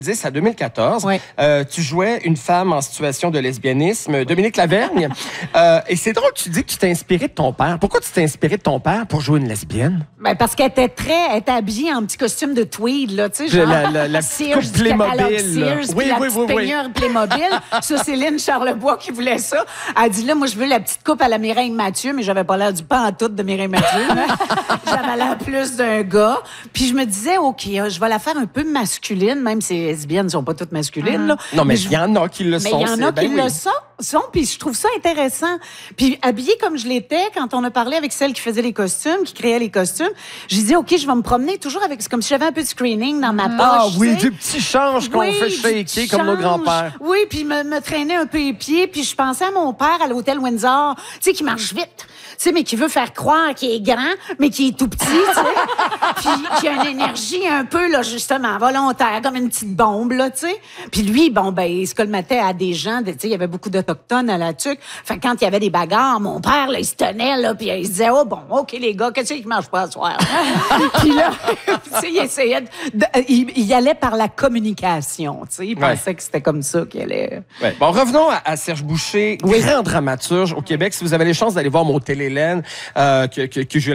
2010 à 2014, Oui. tu jouais une femme en situation de lesbianisme, Dominique Lavergne. Et c'est drôle, tu dis que tu t'es inspiré de ton père. Pourquoi tu t'es inspiré de ton père pour jouer une lesbienne? Ben parce qu'elle était habillée en petit costume de tweed, là, tu sais, genre La petite coupe Playmobil, là. Oui, la petite peignure Playmobil. Ça, Céline Charlebois qui voulait ça. Elle dit, là, moi, je veux la petite coupe à la Mireille Mathieu, mais j'avais pas l'air du pantoute de Mireille Mathieu, là. J'avais l'air plus d'un gars. Puis je me disais, OK, je vais la faire un peu masculine, même si les lesbiennes sont pas toutes masculines, là. Non, mais il y en a qui le sont. Mais il y en a qui le sont, puis je trouve ça intéressant. Puis habillée comme je l'étais, quand on a parlé avec celle qui faisait les costumes, qui créait les costumes, j'ai dit, OK, je vais me promener toujours avec... C'est comme si j'avais un peu de screening dans ma poche. Ah oui, tu sais. du petit change qu'on fait shaker comme nos grands-pères. Oui, puis me traîner un peu les pieds, puis je pensais à mon père à l'hôtel Windsor, tu sais, qui marche vite, tu sais, mais qui veut faire croire qu'il est grand, mais qui est tout petit, tu sais. Puis qui a une énergie un peu, là, justement, volontaire, comme une petite bombe, là, tu sais. Puis lui, bon, ben, il se colmatait à des gens, tu sais, il y avait beaucoup d'Autochtones à la tuque. Fait que quand il y avait des bagarres, mon père, là, il se tenait, là, puis il se disait, oh, bon, OK, les gars, qu'est-ce qui marche pas ce soir? Puis là, tu sais, il essayait il allait par la communication, tu sais. Il pensait que c'était comme ça qu'il allait. Ouais. Bon, revenons à Serge Boucher, grand dramaturge au Québec. Si vous avez les chances d'aller voir mon Télé-Hélène, que j'ai